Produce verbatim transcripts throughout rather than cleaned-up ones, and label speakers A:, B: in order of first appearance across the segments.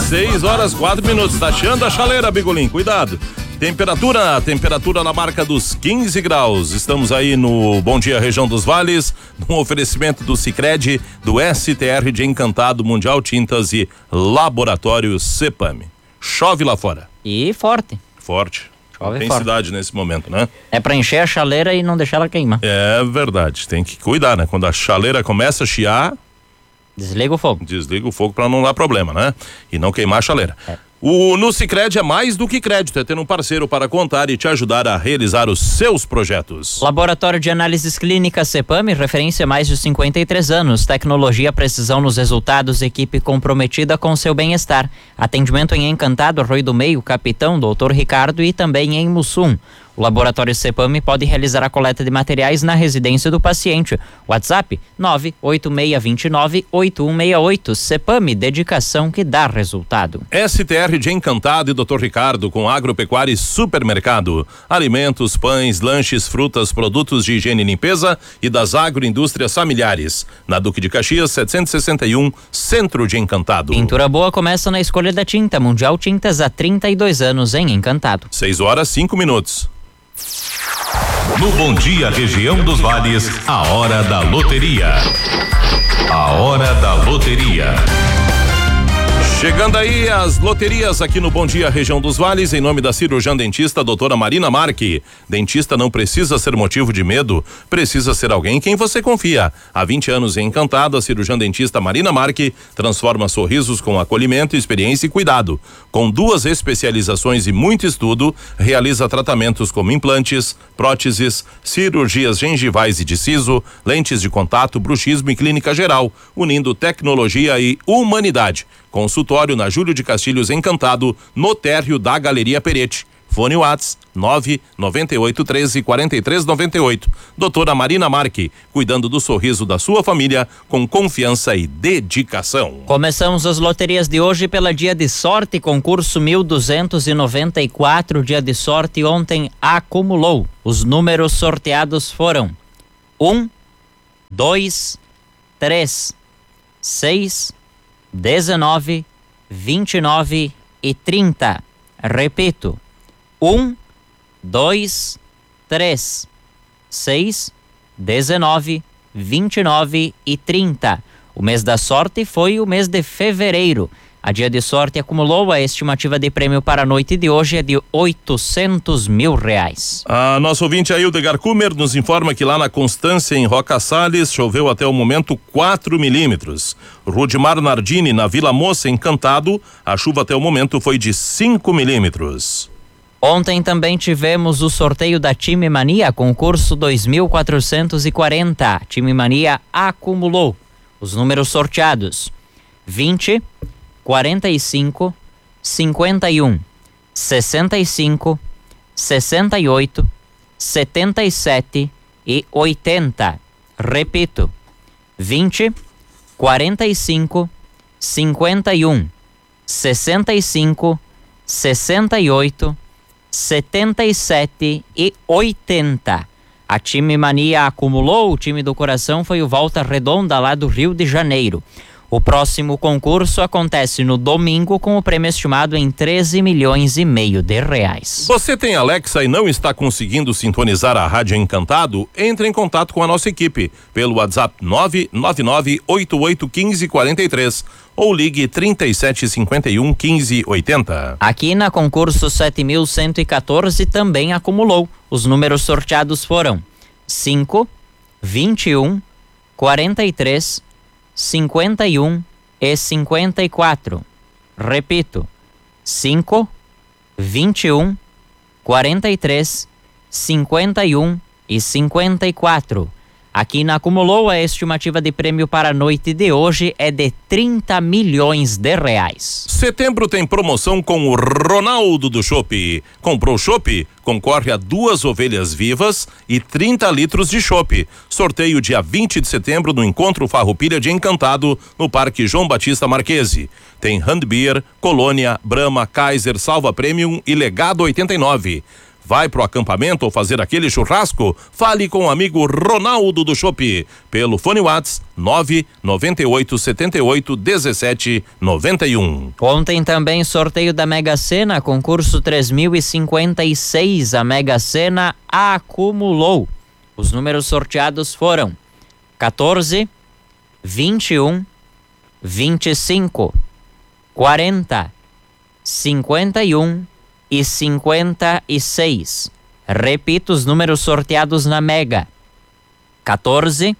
A: seis horas, quatro minutos. Tá cheando a chaleira, Bigolim, cuidado. Temperatura, temperatura na marca dos quinze graus. Estamos aí no Bom Dia Região dos Vales, num oferecimento do Sicredi, do S T R de Encantado, Mundial Tintas e Laboratório Cepam. Chove lá fora.
B: E forte.
A: Forte.
B: Chove
A: Tem
B: forte.
A: cidade nesse momento, né?
B: É pra encher a chaleira e não deixar ela queimar.
A: É verdade, tem que cuidar, né? Quando a chaleira começa a chiar,
B: desliga o fogo.
A: Desliga o fogo para não dar problema, né? E não queimar a chaleira.
B: É.
A: O no Sicredi é mais do que crédito, é ter um parceiro para contar e te ajudar a realizar os seus projetos.
B: Laboratório de Análises Clínicas Cepam, referência há mais de cinquenta e três anos. Tecnologia, precisão nos resultados, equipe comprometida com seu bem-estar. Atendimento em Encantado, Arroio do Meio, Capitão, doutor Ricardo e também em Mussum. O Laboratório Cepam pode realizar a coleta de materiais na residência do paciente. WhatsApp nove oito seis dois nove oito um seis oito. Cepam, dedicação que dá resultado.
A: S T R de Encantado e doutor Ricardo com Agropecuária e Supermercado. Alimentos, pães, lanches, frutas, produtos de higiene e limpeza e das agroindústrias familiares. Na Duque de Caxias, setecentos e sessenta e um, Centro de Encantado.
B: Pintura boa começa na escolha da tinta. Mundial Tintas há trinta e dois anos em Encantado.
A: seis horas, cinco minutos.
C: No Bom Dia Região dos Vales, a hora da loteria. A hora da loteria.
A: Chegando aí as loterias aqui no Bom Dia Região dos Vales, em nome da cirurgiã dentista doutora Marina Marque. Dentista não precisa ser motivo de medo, precisa ser alguém em quem você confia. Há vinte anos em Encantado, a cirurgiã dentista Marina Marque transforma sorrisos com acolhimento, experiência e cuidado. Com duas especializações e muito estudo, realiza tratamentos como implantes, próteses, cirurgias gengivais e de siso, lentes de contato, bruxismo e clínica geral, unindo tecnologia e humanidade. Consultório na Júlio de Castilhos Encantado, no térreo da Galeria Perete. Fone Whats nove nove oito um três quatro três nove oito. Doutora Marina Marque, cuidando do sorriso da sua família com confiança e dedicação.
B: Começamos as loterias de hoje pela Dia de Sorte, concurso mil duzentos e noventa e quatro. Dia de Sorte ontem acumulou. Os números sorteados foram um, dois, três, seis, dezenove, vinte e nove e trinta. Repito, um, dois, três, seis, dezenove, vinte e nove e trinta. O mês da sorte foi o mês de fevereiro. A Dia de Sorte acumulou. A estimativa de prêmio para a noite de hoje é de oitocentos mil reais.
A: A nossa ouvinte Aildegar Kumer nos informa que lá na Constância, em Roca Salles, choveu até o momento quatro milímetros. Rudimar Nardini, na Vila Moça, Encantado, a chuva até o momento foi de cinco milímetros.
B: Ontem também tivemos o sorteio da Time Mania, concurso dois mil quatrocentos e quarenta. Time Mania acumulou os números sorteados: vinte, quarenta e cinco, cinquenta e um, sessenta e cinco, sessenta e oito, setenta e sete e oitenta. Repito, vinte, quarenta e cinco, cinquenta e um, sessenta e cinco, sessenta e oito, setenta e sete e oitenta. A Time Mania acumulou. O time do coração foi o Volta Redonda, lá do Rio de Janeiro. O próximo concurso acontece no domingo com o prêmio estimado em treze milhões e meio de reais.
A: Você tem Alexa e não está conseguindo sintonizar a Rádio Encantado? Entre em contato com a nossa equipe pelo WhatsApp nove nove nove oito oito um cinco quatro três ou ligue trinta e sete cinquenta e um quinze oitenta.
B: Aqui na concurso sete mil cento e quatorze também acumulou. Os números sorteados foram cinco, vinte e um, quarenta e três, cinquenta e um e cinquenta e quatro. Repito, cinco, vinte e um, quarenta e três, cinquenta e um e cinquenta e quatro. Aqui na acumulou. A estimativa de prêmio para a noite de hoje é de trinta milhões de reais.
A: Setembro tem promoção com o Ronaldo do Chopp. Comprou chopp? Concorre a duas ovelhas vivas e trinta litros de chopp. Sorteio dia vinte de setembro no Encontro Farroupilha de Encantado, no Parque João Batista Marquese. Tem Handbeer, Colônia, Brahma, Kaiser, Salva Premium e Legado oitenta e nove. Vai pro acampamento ou fazer aquele churrasco? Fale com o amigo Ronaldo do Chopp pelo fone Whats nove nove oito sete oito um sete nove um.
B: Ontem também sorteio da Mega Sena, concurso três mil e cinquenta e seis. A Mega Sena acumulou. Os números sorteados foram quatorze, vinte e um, vinte e cinco, quarenta, cinquenta e um e cinquenta e seis. Repito os números sorteados na Mega: quatorze,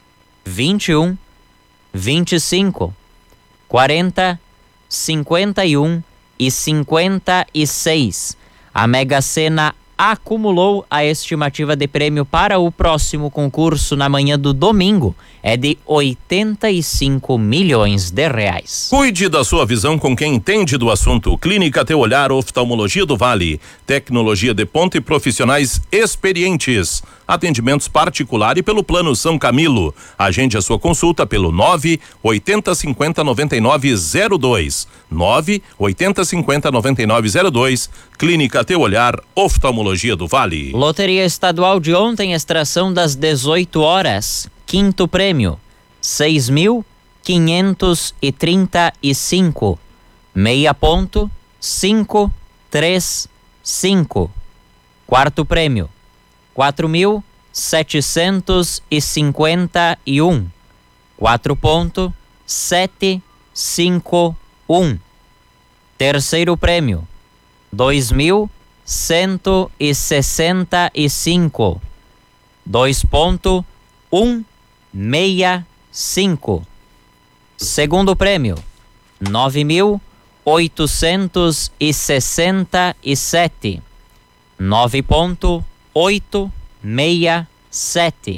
B: vinte e um, vinte e cinco, quarenta, cinquenta e um e cinquenta e seis. A Mega Sena acumulou. A estimativa de prêmio para o próximo concurso na manhã do domingo é de oitenta e cinco milhões de reais.
A: Cuide da sua visão com quem entende do assunto. Clínica Teu Olhar, Oftalmologia do Vale, tecnologia de ponta e profissionais experientes. Atendimentos particular e pelo Plano São Camilo. Agende a sua consulta pelo nove oitenta cinquenta noventa e nove zero dois. nove oitenta cinquenta noventa e nove zero dois. Clínica Teu Olhar, Oftalmologia do Vale.
B: Loteria Estadual de ontem, extração das dezoito horas. Quinto prêmio, seis mil quinhentos e trinta e cinco. Meia ponto, cinco, três, cinco. Quarto prêmio, quatro mil setecentos e cinquenta e um. Quatro ponto, sete, cinco, um. Terceiro prêmio, dois mil cento e sessenta e cinco. Dois ponto, um, meia, cinco. Segundo prêmio, nove mil oitocentos e sessenta e sete. Nove ponto, oito, meia, sete.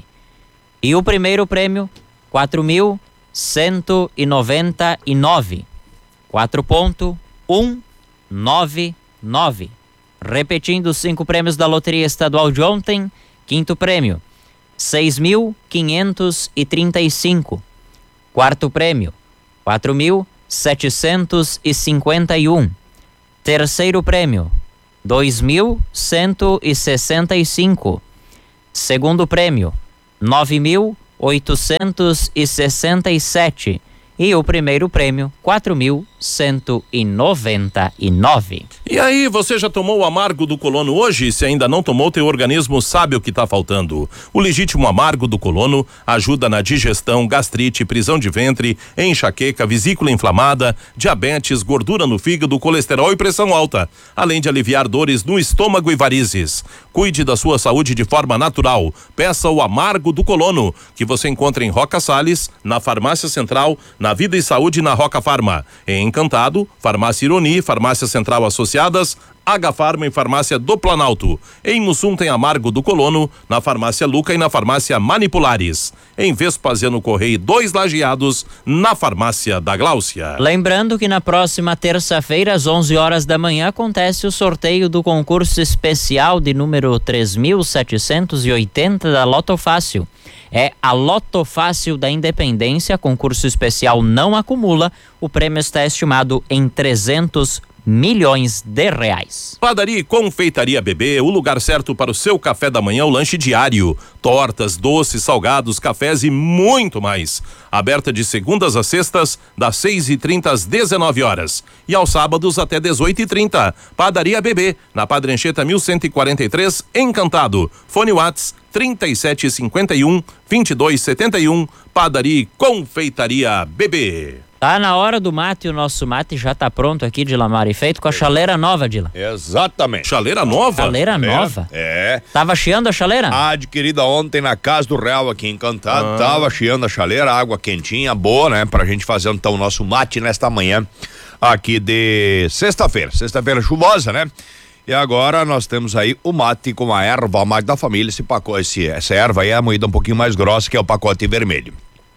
B: E o primeiro prêmio, quatro mil cento e noventa e nove. Quatro ponto, um, nove, nove. Repetindo os cinco prêmios da Loteria Estadual de ontem. Quinto prêmio, seis mil quinhentos e trinta e cinco. Quarto prêmio, quatro mil setecentos e cinquenta e um. Terceiro prêmio, dois mil cento e sessenta e cinco. Segundo prêmio, nove mil oitocentos e sessenta e sete. E o primeiro prêmio, quatro mil cento e noventa e nove.
A: E aí, você já tomou o amargo do colono hoje? Se ainda não tomou, teu organismo sabe o que está faltando. O legítimo amargo do colono ajuda na digestão, gastrite, prisão de ventre, enxaqueca, vesícula inflamada, diabetes, gordura no fígado, colesterol e pressão alta, além de aliviar dores no estômago e varizes. Cuide da sua saúde de forma natural. Peça o amargo do colono, que você encontra em Roca Salles, na Farmácia Central, na Vida e Saúde, na Roca Farma. Em Encantado, Farmácia Ironi, Farmácia Central Associadas, H Farma e Farmácia do Planalto. Em Mussum tem amargo do colono, na Farmácia Luca e na Farmácia Manipulares. Em Vespasiano Correia, dois Lajeados, na Farmácia da Gláucia.
B: Lembrando que na próxima terça-feira, às onze horas da manhã, acontece o sorteio do concurso especial de número três mil setecentos e oitenta da Loto Fácil. É a Loto Fácil da Independência, concurso especial não acumula, o prêmio está estimado em trezentos milhões de reais.
A: Padaria e Confeitaria Bebê, o lugar certo para o seu café da manhã, o lanche diário. Tortas, doces, salgados, cafés e muito mais. Aberta de segundas a sextas, das seis e trinta às dezenove horas. E aos sábados até dezoito e trinta. Padaria Bebê, na Padre Anchieta mil cento e quarenta e três, Encantado. Fone Whats trinta e sete cinquenta e um, vinte e dois setenta e um. Padaria e Confeitaria Bebê.
B: Tá na hora do mate, o nosso mate já tá pronto aqui, Dilamar, e feito com a chaleira nova, Dila.
D: Exatamente.
A: Chaleira nova?
B: Chaleira
D: É,
B: nova?
D: É.
B: Tava chiando a chaleira?
D: Adquirida ontem na Casa do Real aqui em Encantado, ah. Tava chiando a chaleira, água quentinha, boa, né? Pra gente fazer então o nosso mate nesta manhã aqui de sexta-feira, sexta-feira chuvosa, né? E agora nós temos aí o mate com a erva, a mate da família, esse pacote, esse, essa erva aí é a moída um pouquinho mais grossa, que é o pacote vermelho.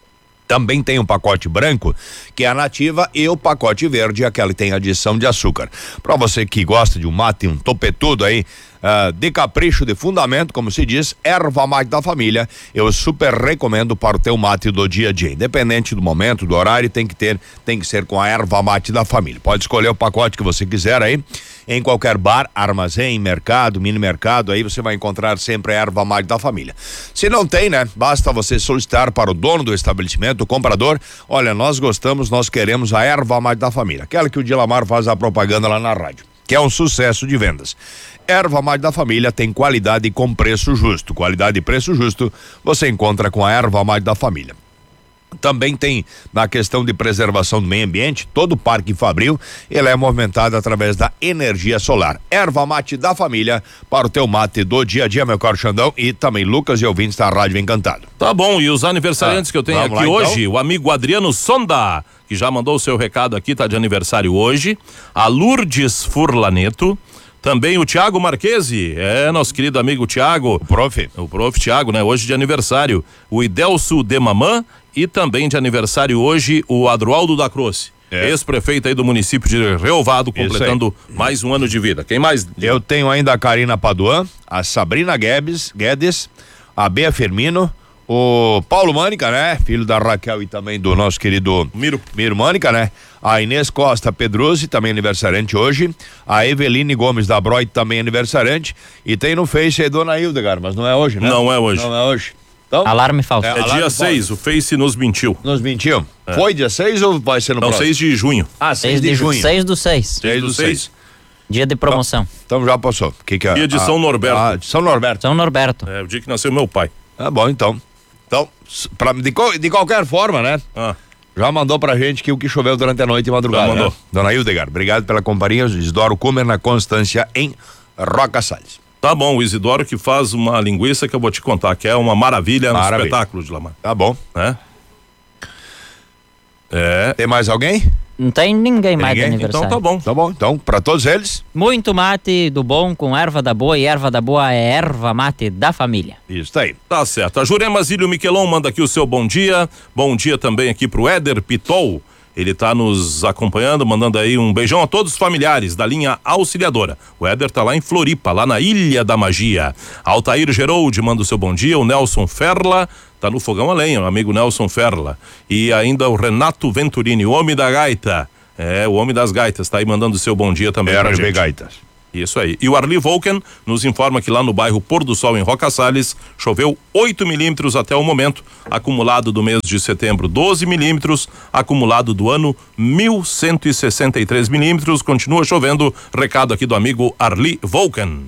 D: Também tem um pacote branco, que é a nativa, e o pacote verde, aquela que tem adição de açúcar. Para você que gosta de um mate, um topetudo aí, uh, de capricho, de fundamento, como se diz, erva mate da família. Eu super recomendo para o teu mate do dia a dia. Independente do momento, do horário, tem que ter, tem que ser com a erva mate da família. Pode escolher o pacote que você quiser aí, em qualquer bar, armazém, mercado, mini mercado, aí você vai encontrar sempre a erva mate da família. Se não tem, né? Basta você solicitar para o dono do estabelecimento, o comprador, olha, nós gostamos, nós queremos a erva mate da família, aquela que o Dilamar faz a propaganda lá na rádio, que é um sucesso de vendas. Erva mate da família tem qualidade com preço justo. Qualidade e preço justo você encontra com a erva mate da família. Também tem na questão de preservação do meio ambiente, todo o Parque Fabril, ele é movimentado através da energia solar. Erva mate da família para o teu mate do dia a dia, meu caro Xandão, e também Lucas e ouvintes da Rádio Encantado.
A: Tá bom, e os aniversariantes ah, que eu tenho aqui lá, hoje, então? O amigo Adriano Sonda, que já mandou o seu recado aqui, tá de aniversário hoje, a Lourdes Furlaneto, também o Tiago Marquesi, é, nosso querido amigo Tiago.
D: O prof.
A: O prof Tiago, né? Hoje de aniversário. O Idelso de Mamã e também de aniversário hoje o Adroaldo da Croce. É. Ex-prefeito aí do município de Reovado, completando mais um ano de vida. Quem mais?
D: Eu tenho ainda a Karina Paduan, a Sabrina Guedes, Guedes, a Bea Firmino, o Paulo Mânica, né? Filho da Raquel e também do nosso querido Miro, Miro Mânica, né? A Inês Costa Pedrosi, também aniversariante hoje. A Eveline Gomes da Broy, também aniversariante. E tem no Face aí Dona Hildegard, mas não é hoje, né?
A: Não é hoje.
D: Não é hoje. Então,
B: alarme falso.
A: É, é dia seis, o Face nos mentiu.
D: Nos mentiu? É. Foi dia seis ou vai ser no
A: Não,
D: próximo?
A: seis de junho.
D: Ah, seis de junho.
B: seis do seis.
A: seis do seis.
B: Dia de promoção.
D: Então, então já passou. Que que é?
A: Dia de
D: a,
A: São Norberto.
D: A, de São Norberto.
B: São Norberto.
A: É o dia que nasceu meu pai.
D: Tá bom, então. Então, pra, de, de qualquer forma, né?
A: Ah.
D: Já mandou pra gente que o que choveu durante a noite e madrugada. Já mandou. Né? Dona Hildegard, obrigado pela companhia. Isidoro Kumer na Constância, em Roca Salles.
A: Tá bom, o Isidoro que faz uma linguiça que eu vou te contar, que é uma maravilha, maravilha. um espetáculo de Lamar.
D: Tá bom.
A: É? É.
D: Tem mais alguém?
B: Não tem ninguém tem mais
D: ninguém?
B: de aniversário.
A: Então tá bom.
D: Tá bom, então, pra todos eles.
B: Muito mate do bom com erva da boa, e erva da boa é erva mate da família.
D: Isso aí.
A: Tá certo. A Jurema Zílio Miquelon manda aqui o seu bom dia. Bom dia também aqui pro Éder Pitol. Ele tá nos acompanhando, mandando aí um beijão a todos os familiares da linha auxiliadora. O Éder tá lá em Floripa, lá na Ilha da Magia. Altair Gerold manda o seu bom dia. O Nelson Ferla tá no fogão a lenha, o amigo Nelson Ferla. E ainda o Renato Venturini, o homem da gaita. É, o homem das gaitas, tá aí mandando o seu bom dia também pra gente.
D: Gaitas.
A: Isso aí. E o Arli Volken nos informa que lá no bairro Pôr do Sol, em Roca Salles, choveu oito milímetros até o momento. Acumulado do mês de setembro, doze milímetros. Acumulado do ano, mil cento e sessenta e três milímetros. Continua chovendo. Recado aqui do amigo Arli Volken.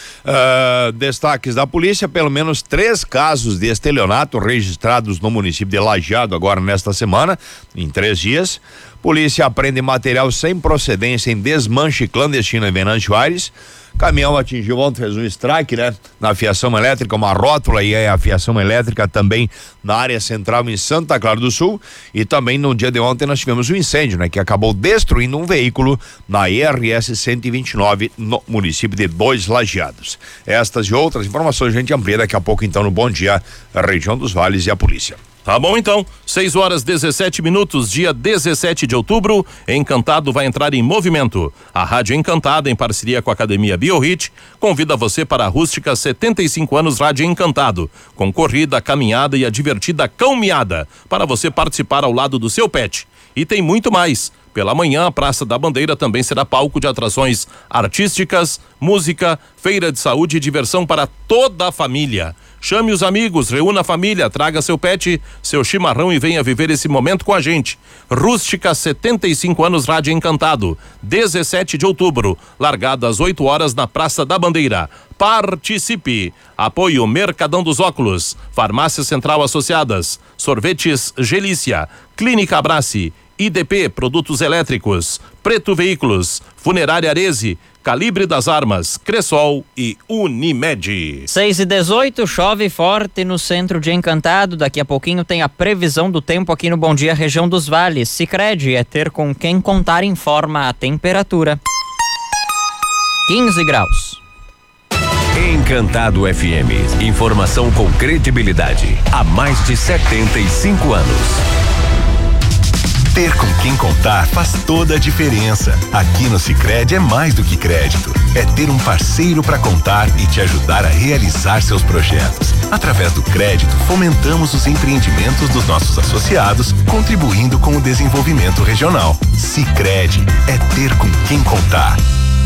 D: Uh, destaques da polícia, pelo menos três casos de estelionato registrados no município de Lajeado agora nesta semana, em três dias. Polícia apreende material sem procedência em desmanche clandestino em Venâncio Aires. Caminhão atingiu ontem, fez um strike, né? Na fiação elétrica, uma rótula e a fiação elétrica também na área central em Santa Clara do Sul. E também no dia de ontem nós tivemos um incêndio, né? Que acabou destruindo um veículo na I R S cento e vinte e nove no município de Dois Lajeados. Estas e outras informações a gente amplia daqui a pouco então no Bom Dia, a região dos Vales e a polícia.
A: Tá bom então, seis horas dezessete minutos, dia dezessete de outubro, Encantado vai entrar em movimento. A Rádio Encantada, em parceria com a Academia BioHit, convida você para a rústica setenta e cinco anos Rádio Encantado, com corrida, caminhada e a divertida cão-miada, para você participar ao lado do seu pet. E tem muito mais. Pela manhã, a Praça da Bandeira também será palco de atrações artísticas, música, feira de saúde e diversão para toda a família. Chame os amigos, reúna a família, traga seu pet, seu chimarrão e venha viver esse momento com a gente. Rústica setenta e cinco anos Rádio Encantado, dezessete de outubro, largada às oito horas na Praça da Bandeira. Participe! Apoio Mercadão dos Óculos, Farmácia Central Associadas, Sorvetes Gelícia, Clínica Abrace, I D P Produtos Elétricos, Preto Veículos, Funerária Arese, Calibre das Armas, Cressol e Unimed.
B: seis e dezoito, chove forte no centro de Encantado. Daqui a pouquinho tem a previsão do tempo aqui no Bom Dia Região dos Vales. Sicredi é ter com quem contar, informa a temperatura. quinze graus.
C: Encantado F M. Informação com credibilidade. Há mais de setenta e cinco anos.
E: Ter com quem contar faz toda a diferença. Aqui no Sicredi é mais do que crédito. É ter um parceiro para contar e te ajudar a realizar seus projetos. Através do crédito, fomentamos os empreendimentos dos nossos associados, contribuindo com o desenvolvimento regional. Sicredi é ter com quem contar.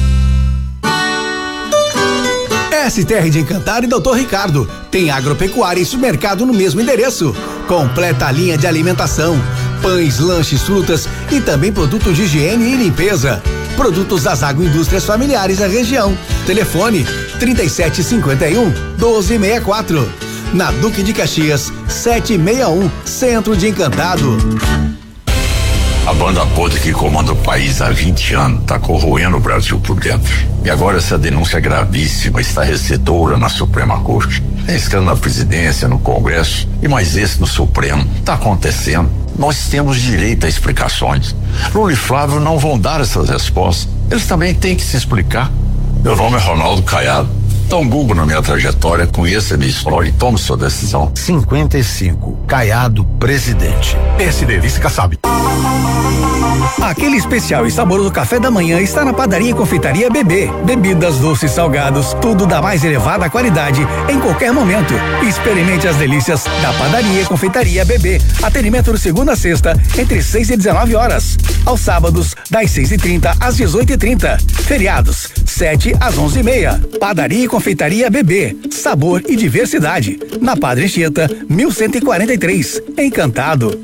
F: S T R de Encantado e doutor Ricardo. Tem agropecuária e supermercado no mesmo endereço. Completa a linha de alimentação, pães, lanches, frutas e também produtos de higiene e limpeza. Produtos das agroindústrias familiares da região. Telefone trinta e sete cinquenta e um, doze sessenta e quatro. Na Duque de Caxias, setecentos e sessenta e um, Centro de Encantado.
G: A banda podre que comanda o país há vinte anos está corroendo o Brasil por dentro. E agora essa denúncia gravíssima está recedora na Suprema Corte. É escândalo na presidência, no Congresso e mais esse no Supremo. Está acontecendo. Nós temos direito a explicações. Lula e Flávio não vão dar essas respostas. Eles também têm que se explicar. Meu nome é Ronaldo Caiado. Dá um Google na minha trajetória, conheça a minha história e tome sua decisão.
H: cinquenta e cinco, Caiado, presidente.
E: P S D, vice-Kassab.
F: Aquele especial e saboroso café da manhã está na Padaria e Confeitaria Bebê. Bebidas, doces, salgados, tudo da mais elevada qualidade em qualquer momento. Experimente as delícias da Padaria e Confeitaria Bebê. Atendimento de segunda a sexta, entre seis e dezenove horas. Aos sábados, das seis e trinta às dezoito e trinta. Feriados, sete às onze e meia. Padaria e Confeitaria Bebê. Sabor e diversidade. Na Padre Anchieta, mil cento e quarenta e três. Encantado.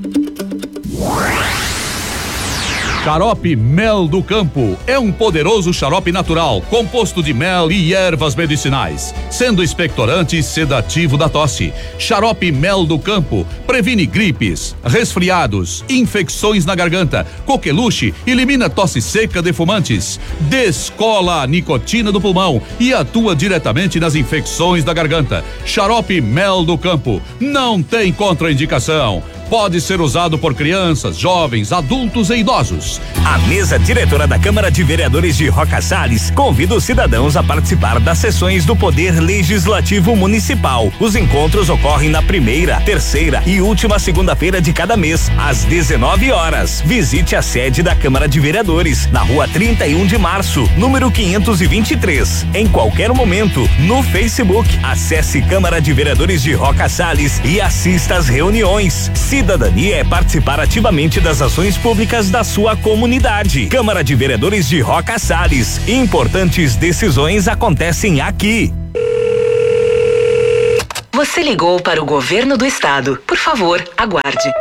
I: Xarope Mel do Campo é um poderoso xarope natural, composto de mel e ervas medicinais, sendo expectorante e sedativo da tosse. Xarope Mel do Campo previne gripes, resfriados, infecções na garganta, coqueluche, elimina tosse seca de fumantes, descola a nicotina do pulmão e atua diretamente nas infecções da garganta. Xarope Mel do Campo não tem contraindicação. Pode ser usado por crianças, jovens, adultos e idosos.
J: A mesa diretora da Câmara de Vereadores de Roca Salles convida os cidadãos a participar das sessões do Poder Legislativo Municipal. Os encontros ocorrem na primeira, terceira e última segunda-feira de cada mês, às dezenove horas. Visite a sede da Câmara de Vereadores, na rua trinta e um de março, número quinhentos e vinte e três. Em qualquer momento, no Facebook. Acesse Câmara de Vereadores de Roca Salles e assista às reuniões. Cidadania é participar ativamente das ações públicas da sua comunidade. Câmara de Vereadores de Roca Salles. Importantes decisões acontecem aqui.
K: Você ligou para o governo do estado. Por favor, aguarde.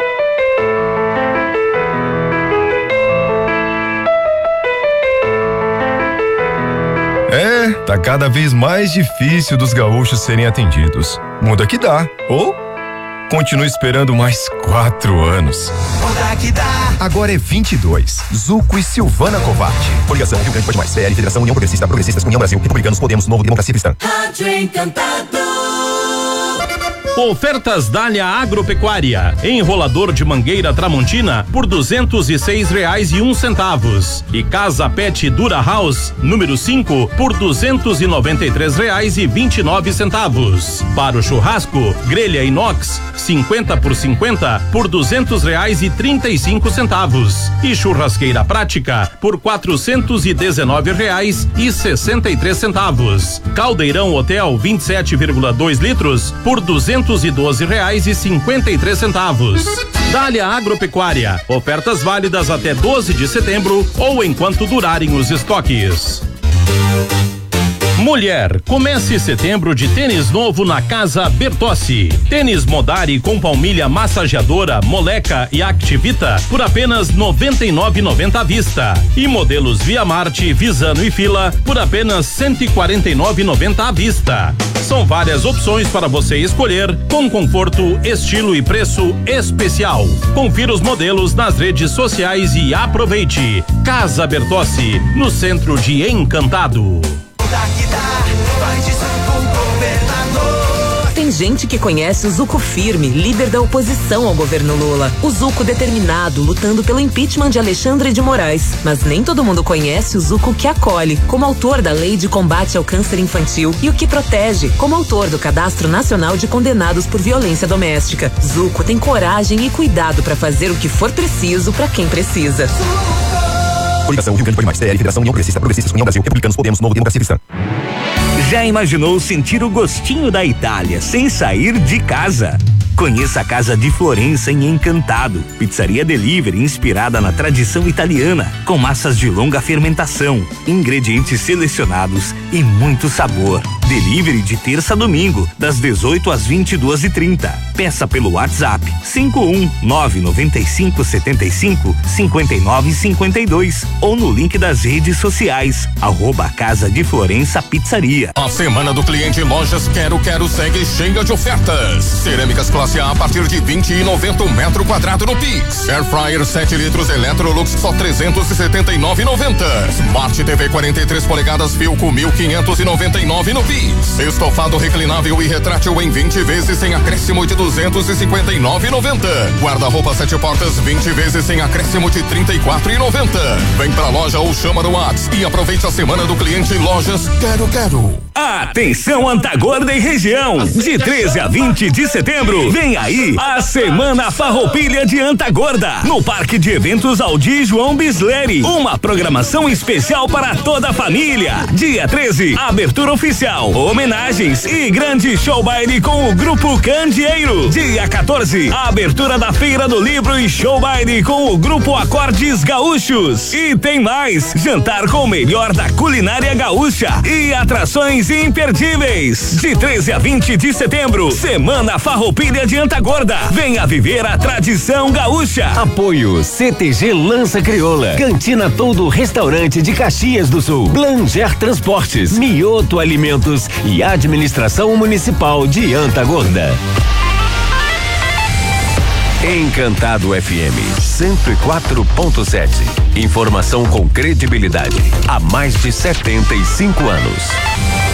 L: É, tá cada vez mais difícil dos gaúchos serem atendidos. Muda que dá, ou continue esperando mais quatro anos.
F: Muda que dá.
L: Agora é vinte e dois. Zuco e Silvana Covatti. Coligação Rio Grande Pode Mais. P L, Federação União Progressista, Progressistas, União Brasil, Republicanos, Podemos, Novo, Democracia Cristã.
M: Rádio Encantado.
A: Ofertas Dália Agropecuária. Enrolador de mangueira Tramontina por duzentos e seis reais e um centavos. E Casa Pet Dura House número cinco por duzentos e noventa e três reais e vinte e nove centavos. Para o churrasco, grelha inox cinquenta por cinquenta por duzentos reais e trinta e cinco centavos. E churrasqueira prática por quatrocentos e dezenove reais e sessenta e três centavos. Caldeirão Hotel vinte e sete vírgula dois litros por duzentos e doze reais e cinquenta e três centavos. Dália Agropecuária. Ofertas válidas até doze de setembro ou enquanto durarem os estoques. Mulher, comece setembro de tênis novo na Casa Bertossi. Tênis Modari com palmilha massageadora, Moleca e Activita por apenas noventa e nove reais e noventa centavos à vista. E modelos Via Marte, Visano e Fila por apenas cento e quarenta e nove reais e noventa centavos à vista. São várias opções para você escolher com conforto, estilo e preço especial. Confira os modelos nas redes sociais e aproveite. Casa Bertossi, no centro de Encantado.
M: Tem
K: Tem gente que conhece o Zucco firme, líder da oposição ao governo Lula. O Zucco determinado, lutando pelo impeachment de Alexandre de Moraes. Mas nem todo mundo conhece o Zucco que acolhe, como autor da Lei de Combate ao Câncer Infantil, e o que protege, como autor do Cadastro Nacional de Condenados por Violência Doméstica. Zucco tem coragem e cuidado para fazer o que for preciso para quem precisa.
L: Coligação Rio Grande Pode Mais, T L, Federação União Progressista, Progressistas, União Brasil, Republicanos, Podemos, Novo Democracia Cristã.
J: Já imaginou sentir o gostinho da Itália sem sair de casa? Conheça a Casa de Florença em Encantado, pizzaria delivery inspirada na tradição italiana, com massas de longa fermentação, ingredientes selecionados e muito sabor. Delivery de terça a domingo, das dezoito às vinte e duas e trinta. Peça pelo WhatsApp cinco um nove nove cinco sete cinco cinco nove cinco dois ou no link das redes sociais, arroba Casa de Florença Pizzaria.
M: A semana do cliente Lojas Quero Quero segue cheia de ofertas. Cerâmicas classe A a partir de vinte e noventa um metro quadrado no Pix. Air Fryer sete litros Electrolux só trezentos e setenta e nove e noventa. Smart T V quarenta e três polegadas Philco mil quinhentos e noventa e nove no Pix. Estofado reclinável e retrátil em vinte vezes sem acréscimo de duzentos e cinquenta e nove e noventa. Guarda-roupa sete portas vinte vezes sem acréscimo de trinta e quatro e noventa. Vem pra loja ou chama no WhatsApp e aproveite a semana do cliente Lojas Quero Quero.
J: Atenção Antagorda e região, de treze a vinte de setembro, vem aí a Semana Farroupilha de Antagorda, no Parque de Eventos Aldir João Bisleri, uma programação especial para toda a família. Dia treze, abertura oficial, homenagens e grande show baile com o Grupo Candeeiro. Dia quatorze, a abertura da Feira do Livro e show baile com o Grupo Acordes Gaúchos. E tem mais, jantar com o melhor da culinária gaúcha e atrações imperdíveis. De treze a vinte de setembro, Semana Farroupilha de Antagorda. Venha viver a tradição gaúcha.
N: Apoio C T G Lança Crioula, Cantina Todo Restaurante de Caxias do Sul, Blanger Transportes, Mioto Alimentos e Administração Municipal de Antagorda. Encantado F M cento e quatro ponto sete. Informação com credibilidade há mais de setenta e cinco anos.